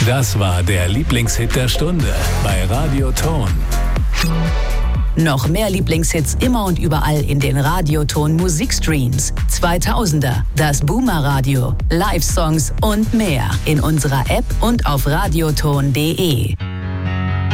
Das war der Lieblingshit der Stunde bei Radio Ton. Noch mehr Lieblingshits immer und überall in den Radioton Musikstreams. 2000er, das Boomer Radio, Live-Songs und mehr in unserer App und auf radioton.de.